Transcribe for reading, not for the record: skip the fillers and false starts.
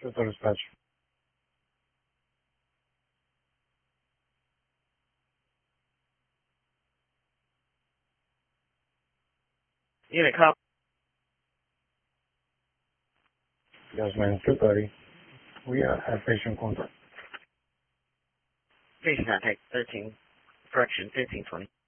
Total dispatch. Unit cop. Yes, man. 2:30. We have patient contact. Patient contact 13. Correction 1520.